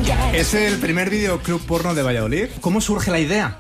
Es el primer videoclub porno de Valladolid. ¿Cómo surge la idea?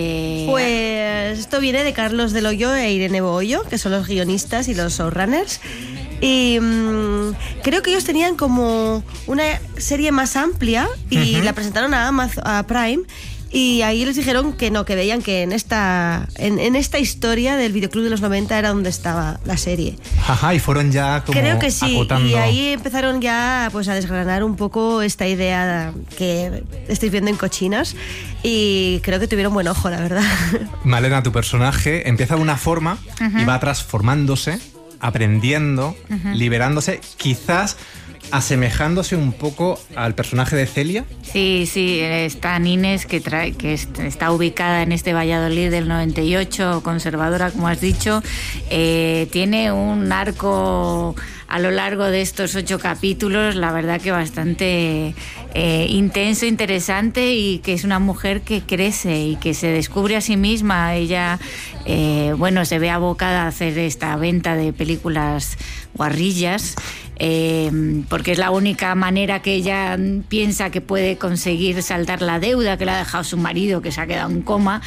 Pues esto viene de Carlos Del Hoyo e Irene Bohollo, que son los guionistas y los showrunners. Y creo que ellos tenían como una serie más amplia y la presentaron a Prime. Y ahí les dijeron que no, que veían que en esta historia del videoclub de los 90 era donde estaba la serie. Ajá, y fueron ya como creo que sí, acotando. Y ahí empezaron ya pues a desgranar un poco esta idea que estáis viendo en Cochinas, y creo que tuvieron buen ojo, la verdad. Malena, tu personaje empieza de una forma y va transformándose, aprendiendo, liberándose, quizás asemejándose un poco al personaje de Celia. Sí, está Nines, que está ubicada en este Valladolid del 98, conservadora, como has dicho. Tiene un arco a lo largo de estos 8 capítulos, la verdad que bastante intenso, interesante, y que es una mujer que crece y que se descubre a sí misma. Ella, se ve abocada a hacer esta venta de películas guarrillas, porque es la única manera que ella piensa que puede conseguir saldar la deuda que le ha dejado su marido, que se ha quedado en coma.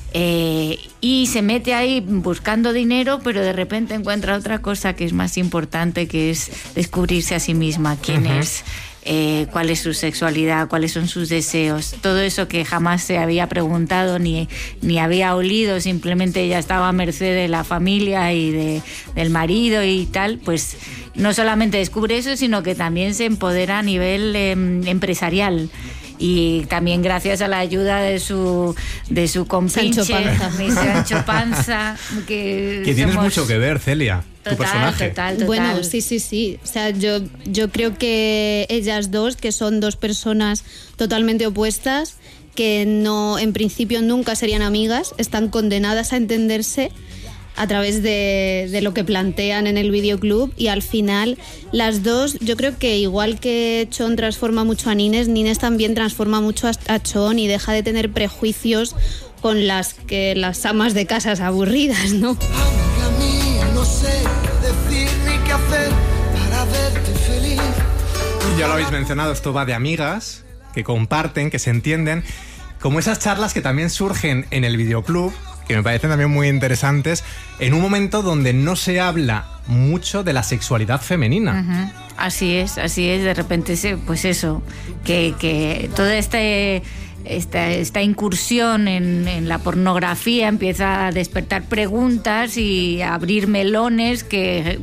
Y se mete ahí buscando dinero, pero de repente encuentra otra cosa que es más importante, que es descubrirse a sí misma, quién es, cuál es su sexualidad, cuáles son sus deseos, todo eso que jamás se había preguntado ni había olido, simplemente ella estaba a merced de la familia y del marido y tal. Pues no solamente descubre eso, sino que también se empodera a nivel empresarial. Y también gracias a la ayuda de su compinche, Sancho Panza, que tienes mucho que ver, Celia, tu personaje. Total. Bueno, sí. O sea, yo creo que ellas dos, que son dos personas totalmente opuestas, que no, en principio nunca serían amigas, están condenadas a entenderse a través de lo que plantean en el videoclub, y al final las dos, yo creo que igual que Chon transforma mucho a Nines también transforma mucho a Chon y deja de tener prejuicios con las amas de casas aburridas, ¿no? Aunque a mí no sé decir ni qué hacer para verte feliz. Y ya lo habéis mencionado, esto va de amigas que comparten, que se entienden, como esas charlas que también surgen en el videoclub, que me parecen también muy interesantes, en un momento donde no se habla mucho de la sexualidad femenina. Así es, de repente pues eso, que toda esta incursión en la pornografía empieza a despertar preguntas y a abrir melones que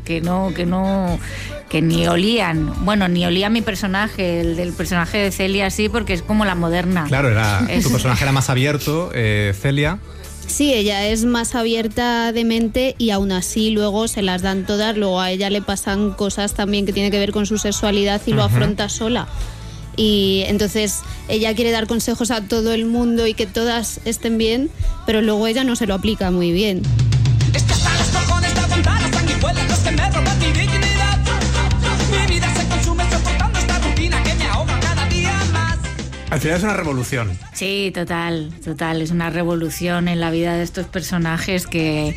ni olían. Bueno, ni olía mi personaje, el del personaje de Celia, sí, porque es como la moderna. Claro, tu personaje era más abierto, Celia. Sí, ella es más abierta de mente y aún así luego se las dan todas. Luego a ella le pasan cosas también que tienen que ver con su sexualidad y lo afronta sola. Y entonces ella quiere dar consejos a todo el mundo y que todas estén bien, pero luego ella no se lo aplica muy bien. Es que hasta los cojones de aguantar las sanguijuelas que me roban mi dignidad. Mi vida se consume soportando esta rutina que me ahoga cada día más. Al final es una revolución. Sí, total. Es una revolución en la vida de estos personajes que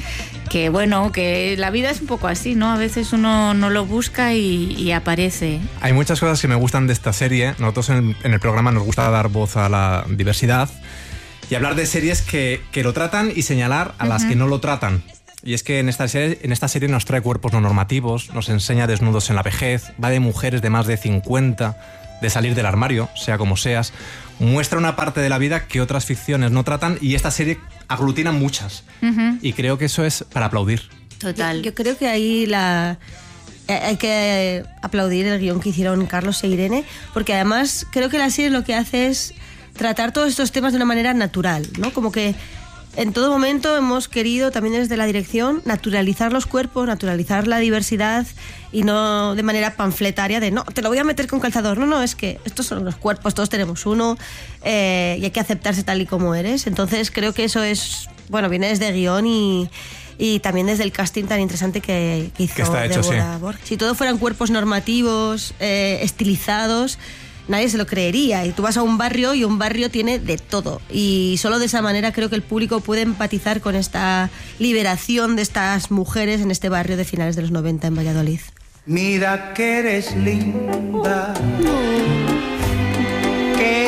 la vida es un poco así, ¿no? A veces uno no lo busca y aparece. Hay muchas cosas que me gustan de esta serie. Nosotros en el programa nos gusta dar voz a la diversidad y hablar de series que lo tratan y señalar a las que no lo tratan. Y es que en esta serie nos trae cuerpos no normativos, nos enseña desnudos en la vejez, va de mujeres de más de 50, de salir del armario, sea como seas. Muestra una parte de la vida que otras ficciones no tratan, y esta serie aglutina muchas. Y creo que eso es para aplaudir. Total. Yo creo que ahí hay que aplaudir el guión que hicieron Carlos e Irene, porque además creo que la serie lo que hace es tratar todos estos temas de una manera natural, ¿no? Como que en todo momento hemos querido, también desde la dirección, naturalizar los cuerpos, naturalizar la diversidad, y no de manera panfletaria de no, te lo voy a meter con calzador. No, es que estos son los cuerpos, todos tenemos uno, y hay que aceptarse tal y como eres. Entonces creo que eso es, viene desde guión y también desde el casting tan interesante que hizo Débora Borg. Si todo fueran cuerpos normativos, estilizados, nadie se lo creería. Y tú vas a un barrio y un barrio tiene de todo. Y solo de esa manera creo que el público puede empatizar con esta liberación de estas mujeres en este barrio de finales de los 90 en Valladolid. Mira que eres linda, que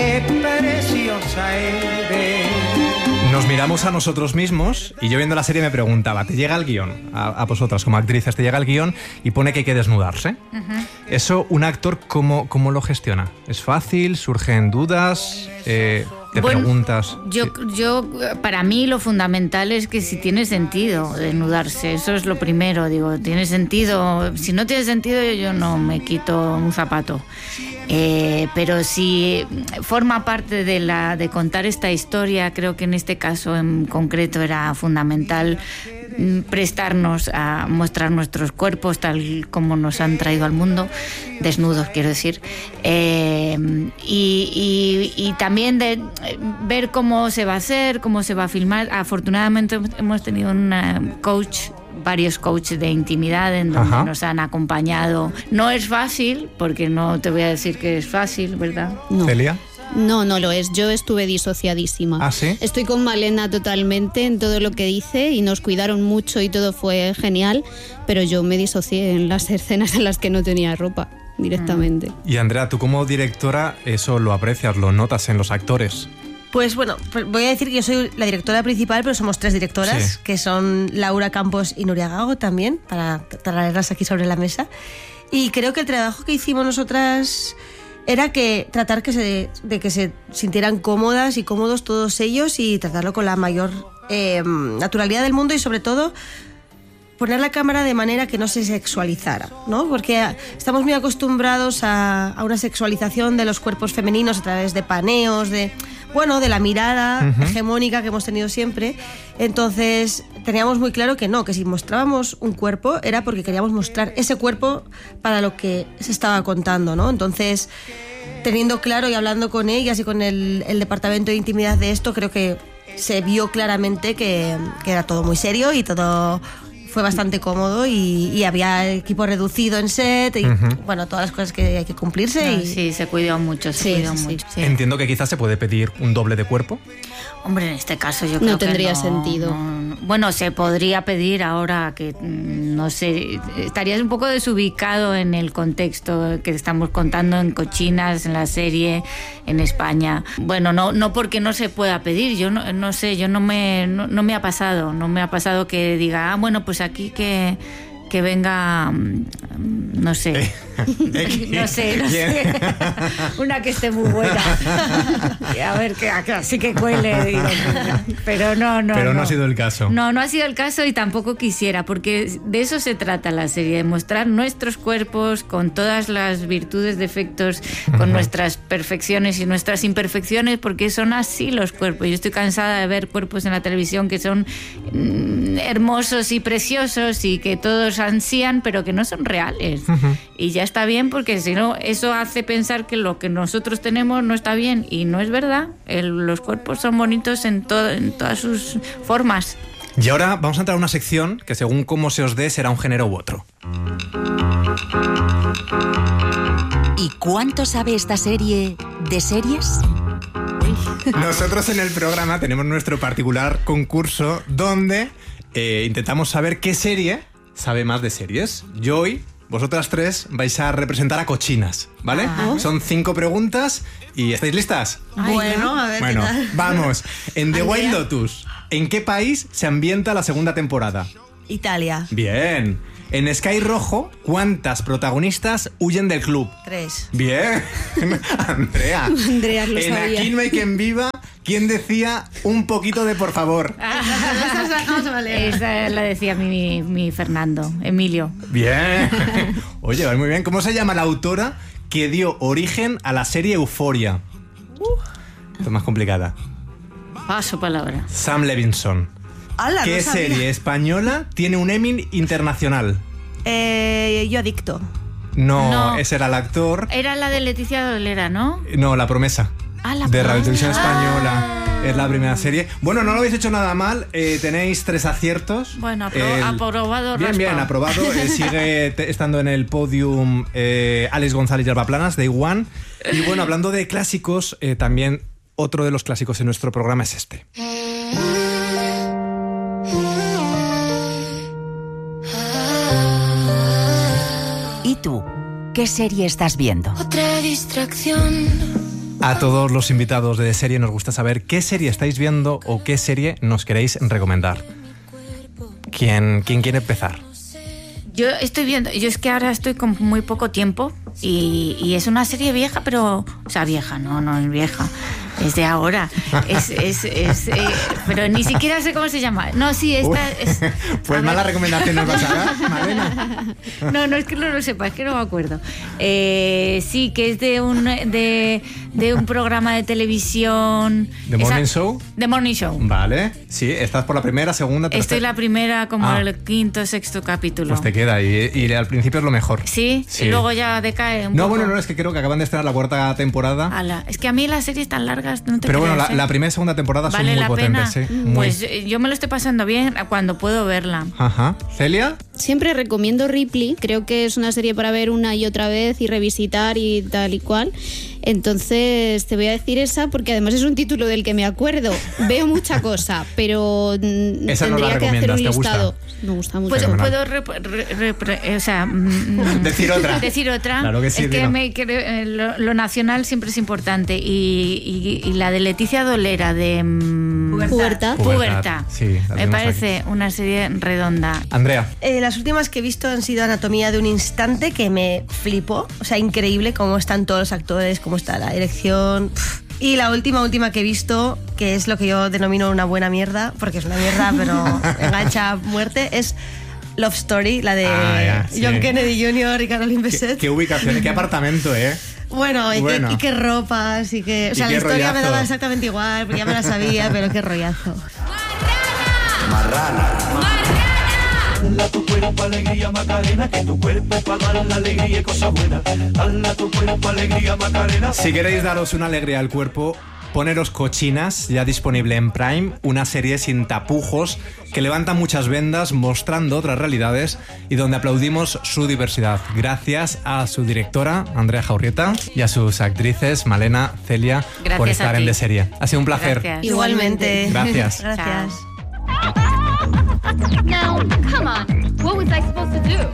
Nos miramos a nosotros mismos y yo viendo la serie me preguntaba, ¿te llega el guión? A vosotras como actrices, ¿te llega el guión y pone que hay que desnudarse? Eso, un actor, ¿cómo lo gestiona? ¿Es fácil? ¿Surgen dudas? ¿Te preguntas? Yo, para mí lo fundamental es que si tiene sentido desnudarse, eso es lo primero, digo, tiene sentido. Si no tiene sentido, yo no me quito un zapato. Pero si forma parte de contar esta historia, creo que en este caso en concreto era fundamental prestarnos a mostrar nuestros cuerpos tal como nos han traído al mundo, desnudos quiero decir, y también de ver cómo se va a hacer, cómo se va a filmar. Afortunadamente hemos tenido varios coaches de intimidad en donde nos han acompañado. No es fácil, porque no te voy a decir que es fácil, ¿verdad? No. ¿Celia? No lo es. Yo estuve disociadísima. ¿Ah, sí? Estoy con Malena totalmente en todo lo que dice y nos cuidaron mucho y todo fue genial, pero yo me disocié en las escenas en las que no tenía ropa directamente. Y Andrea, tú como directora eso lo aprecias, lo notas en los actores. Pues bueno, voy a decir que yo soy la directora principal, pero somos 3 directoras, sí, que son Laura Campos y Nuria Gago también, para traerlas aquí sobre la mesa. Y creo que el trabajo que hicimos nosotras era tratar de que se sintieran cómodas y cómodos todos ellos y tratarlo con la mayor naturalidad del mundo y sobre todo poner la cámara de manera que no se sexualizara, ¿no? Porque estamos muy acostumbrados a una sexualización de los cuerpos femeninos a través de paneos, de la mirada hegemónica que hemos tenido siempre. Entonces teníamos muy claro que no, que si mostrábamos un cuerpo era porque queríamos mostrar ese cuerpo para lo que se estaba contando, ¿no? Entonces, teniendo claro y hablando con ellas y con el departamento de intimidad de esto, creo que se vio claramente que era todo muy serio y todo fue bastante cómodo y había equipo reducido en set y todas las cosas que hay que cumplirse. Sí, se cuidó mucho, Sí. Entiendo que quizás se puede pedir un doble de cuerpo. Hombre, en este caso yo creo No tendría que sentido. Bueno, se podría pedir ahora que, no sé, estarías un poco desubicado en el contexto que estamos contando en Cochinas, en la serie, en España. Bueno, no porque no se pueda pedir, yo no sé, no me ha pasado que diga, bueno, pues aquí que venga, no sé. No sé. Una que esté muy buena. A ver, que así que cuele. Digo, pero no. Pero no ha sido el caso. No ha sido el caso y tampoco quisiera, porque de eso se trata la serie, de mostrar nuestros cuerpos con todas las virtudes, defectos, con nuestras perfecciones y nuestras imperfecciones, porque son así los cuerpos. Yo estoy cansada de ver cuerpos en la televisión que son hermosos y preciosos y que todos ansían, pero que no son reales. Y ya está bien, porque si no, eso hace pensar que lo que nosotros tenemos no está bien, y no es verdad. Los cuerpos son bonitos en todas sus formas. Y ahora vamos a entrar a una sección que según cómo se os dé será un género u otro. ¿Y cuánto sabe esta serie de series? Nosotros en el programa tenemos nuestro particular concurso donde intentamos saber qué serie sabe más de series. Yo hoy, vosotras 3 vais a representar a Cochinas, ¿vale? Son 5 preguntas y ¿estáis listas? Bueno, a ver qué tal. Vamos. En The White Lotus, ¿en qué país se ambienta la segunda temporada? Italia. Bien. En Sky Rojo, ¿cuántas protagonistas huyen del club? 3. Bien. Andrea. Andrea lo En sabía. Aquí no hay quien viva, ¿quién decía un poquito de por favor? Esa la decía mi Fernando, Emilio. Bien. Oye, va muy bien. ¿Cómo se llama la autora que dio origen a la serie Euphoria? Esto es más complicada. Paso palabra. Sam Levinson. ¡Hala, ¿Qué no sabía! serie española tiene un Emmy internacional? Yo adicto. No, ese era el actor. Era la de Leticia Dolera, ¿no? No, La Promesa. La De Radio Televisión Española. Es la primera serie. Bueno, no lo habéis hecho nada mal. Tenéis 3 aciertos. Bueno, aprobado. Bien, raspado. aprobado. Sigue estando en el podium Alex González y Alba Planas, Day One. Y bueno, hablando de clásicos, también otro de los clásicos en nuestro programa es este. ¿Y tú? ¿Qué serie estás viendo? Otra distracción. A todos los invitados de serie nos gusta saber qué serie estáis viendo o qué serie nos queréis recomendar. ¿Quién quiere empezar? Yo estoy viendo, yo es que ahora estoy con muy poco tiempo y es una serie vieja, pero, o sea, vieja, no es vieja, es de ahora, pero ni siquiera sé cómo se llama. No, sí, esta es... Pues mala recomendación nos vas a dar, Malena. No es que no lo sepa, es que no me acuerdo. Sí, que es de un programa de televisión. ¿The Morning Show? The Morning Show. Vale, sí, estás por la primera, segunda, tercera. Estoy la primera, como el quinto, sexto capítulo. Pues te queda, y al principio es lo mejor. Sí, y luego ya decae un poco. Bueno, no, es que creo que acaban de estrenar la cuarta temporada. Es que a mí las series tan largas no te Pero creas, bueno, la primera y segunda temporada son muy potentes. ¿Sí? Pues yo me lo estoy pasando bien cuando puedo verla. Ajá. ¿Celia? Siempre recomiendo Ripley, creo que es una serie para ver una y otra vez y revisitar y tal y cual. Entonces te voy a decir esa porque además es un título del que me acuerdo. Veo mucha cosa, pero esa tendría no que hacer un ¿te listado. gusta? Me gusta mucho. ¿Puedo decir otra? Decir otra. Claro que sí. Es que lo nacional siempre es importante y la de Leticia Dolera de Pubertad. Sí, me parece una serie redonda. Andrea. Las últimas que he visto han sido Anatomía de un instante, que me flipó. O sea, increíble cómo están todos los actores, cómo está la dirección. Y la última que he visto, que es lo que yo denomino una buena mierda, porque es una mierda, pero engancha a muerte, es Love Story, la de John Kennedy Jr. y Caroline Bessette. ¿Qué ubicación? ¿Qué apartamento, Bueno, y qué ropas, y que... O sea, la historia me daba exactamente igual, porque ya me la sabía, pero qué rollazo. Marrana. Dala tu cuerpo alegría Macarena, que tu cuerpo para dar la alegría y cosas buenas. Dala tu cuerpo alegría Macarena. Si queréis daros una alegría al cuerpo, poneros Cochinas, ya disponible en Prime, una serie sin tapujos que levanta muchas vendas mostrando otras realidades y donde aplaudimos su diversidad. Gracias a su directora, Andrea Jaurrieta, y a sus actrices, Malena, Celia, por estar en De Serie. Ha sido un placer. Gracias. Igualmente. Gracias. Gracias. Now, come on. What was I supposed to do?